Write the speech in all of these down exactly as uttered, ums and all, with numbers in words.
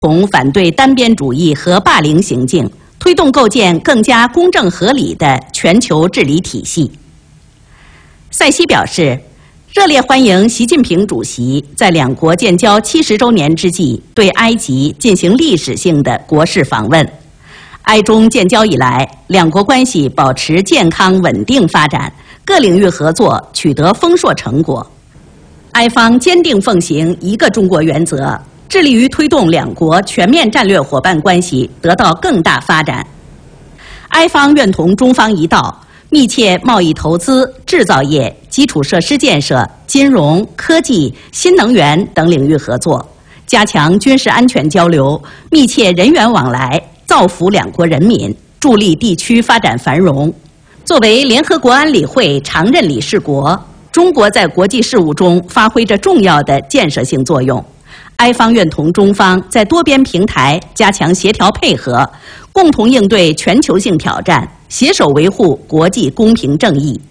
同反对单边主义和霸凌行径，推动构建更加公正合理的全球治理体系。塞西表示，热烈欢迎习近平主席在两国建交七十周年之际对埃及进行历史性的国事访问。埃中建交以来，两国关系保持健康稳定发展，各领域合作取得丰硕成果。埃方坚定奉行一个中国原则，致力于推动两国全面战略伙伴关系得到更大发展。埃方愿同中方一道，密切贸易投资、制造业、基础设施建设、金融、科技、新能源等领域合作，加强军事安全交流，密切人员往来，造福两国人民，助力地区发展繁荣。作为联合国安理会常任理事国，中国在国际事务中发挥着重要的建设性作用。埃方愿同中方在多边平台加强协调配合，共同应对全球性挑战，携手维护国际公平正义。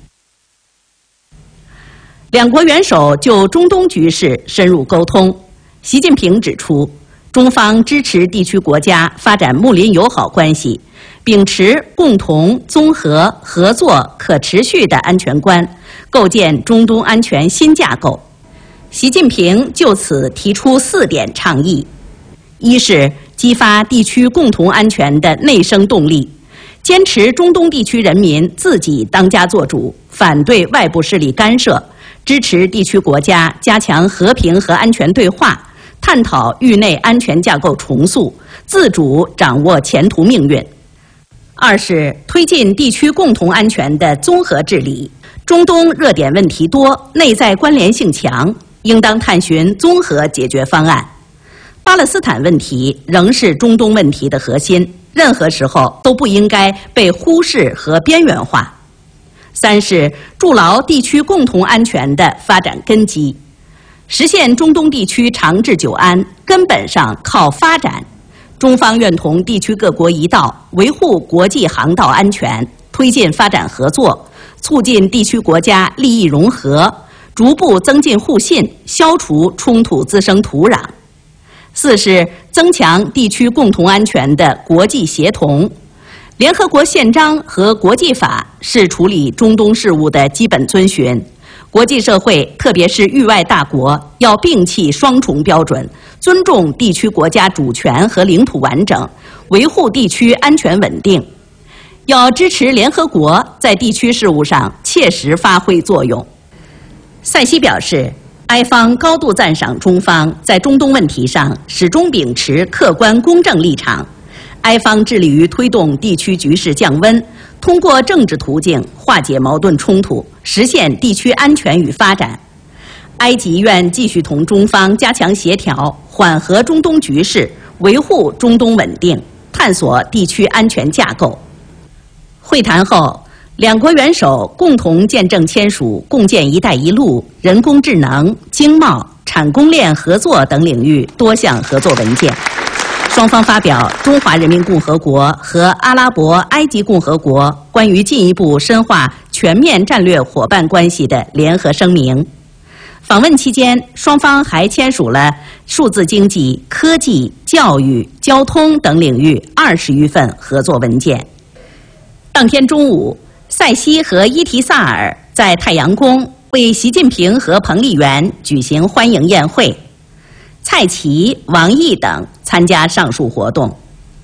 两国元首就中东局势深入沟通。习近平指出，中方支持地区国家发展睦邻友好关系，秉持共同、综合、合作、可持续的安全观，构建中东安全新架构。习近平就此提出四点倡议：一是激发地区共同安全的内生动力，坚持中东地区人民自己当家作主，反对外部势力干涉，支持地区国家加强和平和安全对话，探讨域内安全架构重塑，自主掌握前途命运。二是推进地区共同安全的综合治理。中东热点问题多，内在关联性强，应当探寻综合解决方案。巴勒斯坦问题仍是中东问题的核心，任何时候都不应该被忽视和边缘化。三是筑牢地区共同安全的发展根基，实现中东地区长治久安，根本上靠发展。中方愿同地区各国一道，维护国际航道安全，推进发展合作，促进地区国家利益融合，逐步增进互信，消除冲突滋生土壤。四是增强地区共同安全的国际协同。联合国宪章和国际法是处理中东事务的基本遵循，国际社会特别是域外大国要摒弃双重标准，尊重地区国家主权和领土完整，维护地区安全稳定。要支持联合国在地区事务上切实发挥作用。塞西表示，埃方高度赞赏中方在中东问题上始终秉持客观公正立场。埃方致力于推动地区局势降温，通过政治途径化解矛盾冲突，实现地区安全与发展。埃及愿继续同中方加强协调，缓和中东局势，维护中东稳定，探索地区安全架构。会谈后，两国元首共同见证签署共建“一带一路”、人工智能、经贸、产供链合作等领域多项合作文件。双方发表《中华人民共和国和阿拉伯埃及共和国关于进一步深化全面战略伙伴关系的联合声明》。访问期间，双方还签署了数字经济、科技、教育、交通等领域二十余份合作文件。当天中午，塞西和伊提萨尔在太阳宫为习近平和彭丽媛举行欢迎宴会。蔡奇、王毅等参加上述活动。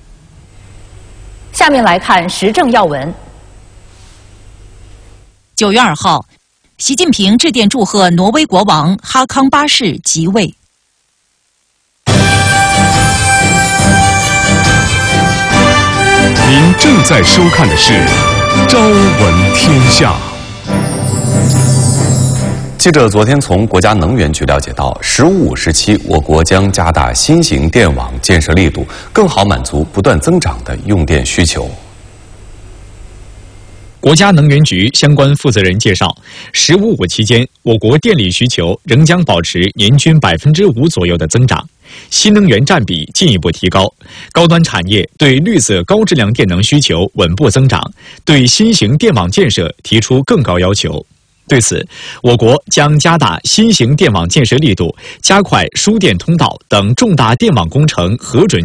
下面来看时政要闻。 九月二号，习近平致电祝贺挪威国王哈康八世即位。 您正在收看的是《朝闻天下》。记者昨天从国家能源局了解到，“十五”时期，我国将加大新型电网建设力度，更好满足不断增长的用电需求。 国家能源局相关负责人介绍，“十五五”期间，我国电力需求仍将保持年均百分之五左右的增长，新能源占比进一步提高，高端产业对绿色高质量电能需求稳步增长，对新型电网建设提出更高要求。 对此，我国将加大新型电网建设力度，加快输电通道等重大电网工程核准